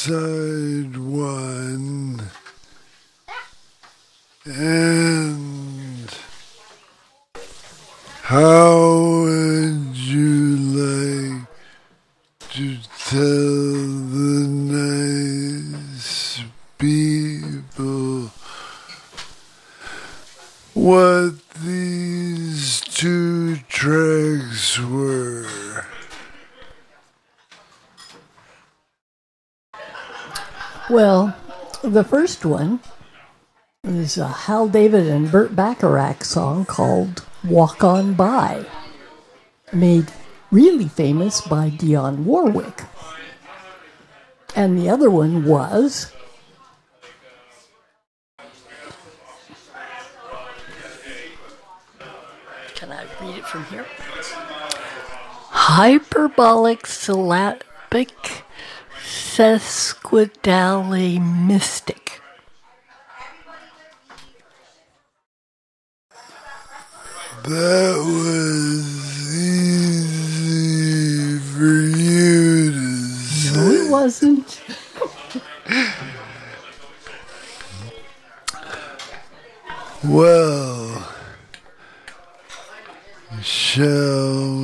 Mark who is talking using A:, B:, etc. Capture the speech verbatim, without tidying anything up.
A: side one, and how would you like to tell the nice people what these two tracks were?
B: Well, the first one is a Hal David and Burt Bacharach song called Walk On By, made really famous by Dionne Warwick. And the other one was Can I read it from here? Hyperbolic syllabic sesquidale mystic.
A: That was easy for you to say.
B: No, it wasn't.
A: Well, shall